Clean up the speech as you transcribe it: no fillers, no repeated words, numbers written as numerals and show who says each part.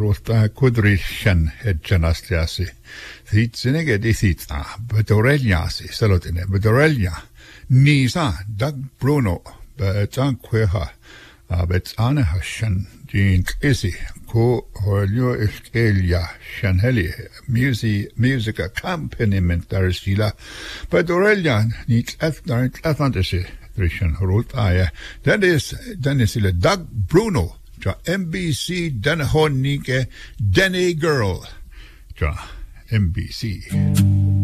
Speaker 1: rota kudrishan hedjanastiasi. Thitsinege disitsa, bedoreliasi, salotine, bedorelia. Nisa, Doug Bruno, betanqueha, betane hashan, jink isi, ko horlio iskelia, shanheli, musica accompaniment darsila, bedorelia, nit athantisi. That is le Doug Bruno, ja MBC den honike Denny Girl, ja MBC.